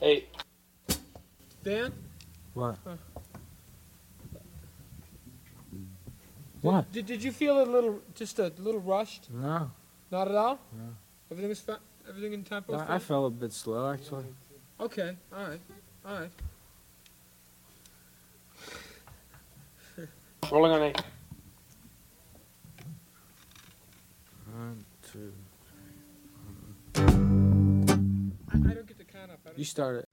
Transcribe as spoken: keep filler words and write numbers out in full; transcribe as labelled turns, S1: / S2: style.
S1: Eight.
S2: Dan?
S3: What?
S2: Huh.
S3: What?
S2: Did, did you feel a little, just a little rushed?
S3: No.
S2: Not at all?
S3: No.
S2: Everything was fa- everything in tempo? was
S3: I, I
S2: fine?
S3: felt a bit slow, actually.
S2: Okay, all right, all right.
S1: Rolling on eight.
S3: One, two.
S2: I, I don't get the count up. I don't
S3: You started.